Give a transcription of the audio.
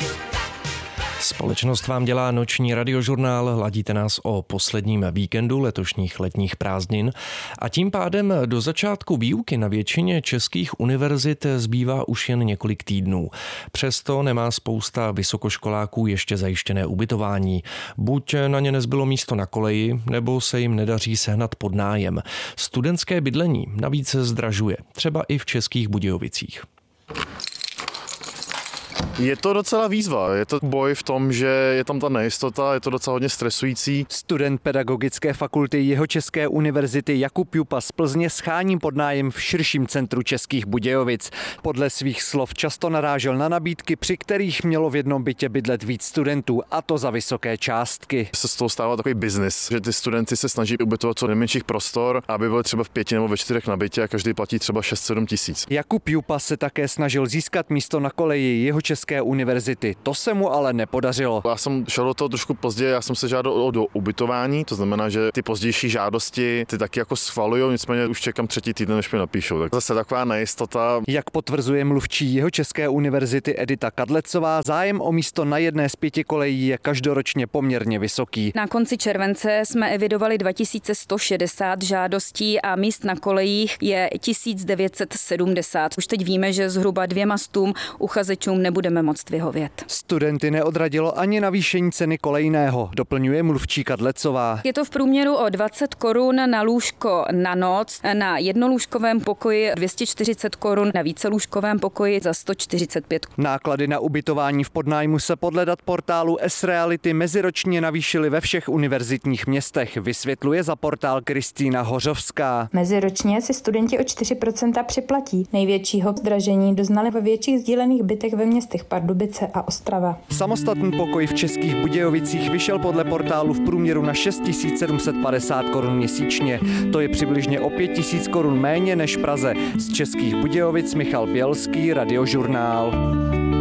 Společnost vám dělá noční radiožurnál, ladíte nás o posledním víkendu letošních letních prázdnin a tím pádem do začátku výuky na většině českých univerzit zbývá už jen několik týdnů. Přesto nemá spousta vysokoškoláků ještě zajištěné ubytování. Buď na ně nezbylo místo na koleji, nebo se jim nedaří sehnat podnájem. Studentské bydlení navíc zdražuje, třeba i v Českých Budějovicích. Je to docela výzva, je to boj v tom, že je tam ta nejistota, je to docela hodně stresující. Student Pedagogické fakulty Jihočeské univerzity Jakub Jupa z Plzně schání podnájem v širším centru Českých Budějovic. Podle svých slov často narážel na nabídky, při kterých mělo v jednom bytě bydlet víc studentů, a to za vysoké částky. Se z toho stává takový biznis, že ty studenti se snaží ubytovat co nejmenších prostor, aby byli třeba v 5 nebo ve 4 na bytě a každý platí třeba 6-7 tisíc. Jakub Jupa se také snažil získat místo na koleji Jihočeské univerzity. To se mu ale nepodařilo. Já jsem šel do toho trošku později, já jsem se žádal o ubytování, to znamená, že ty pozdější žádosti ty taky jako schvalují, nicméně už čekám 3. týden, než mi napíšou. Tak zase taková nejistota. Jak potvrzuje mluvčí Jihočeské univerzity Edita Kadlecová, zájem o místo na jedné z 5 kolejí je každoročně poměrně vysoký. Na konci července jsme evidovali 2160 žádostí a míst na kolejích je 1970. Už teď víme, že zhruba 200 uchazečům nebudeme moct vyhovět. Studenty neodradilo ani navýšení ceny kolejného, doplňuje mluvčí Kadlecová. Je to v průměru o 20 korun na lůžko na noc, na jednolůžkovém pokoji 240 korun, na vícelůžkovém pokoji za 145. Náklady na ubytování v podnájmu se podle dat portálu S-Reality meziročně navýšily ve všech univerzitních městech, vysvětluje za portál Kristýna Hořovská. Meziročně si studenti o 4% připlatí. Největšího zdražení doznali ve větších sdílených bytech ve městech Pardubice a Ostrava. Samostatný pokoj v Českých Budějovicích vyšel podle portálu v průměru na 6 750 korun měsíčně. To je přibližně o 5 000 korun méně než v Praze. Z Českých Budějovic Michal Bělský, Radiožurnál.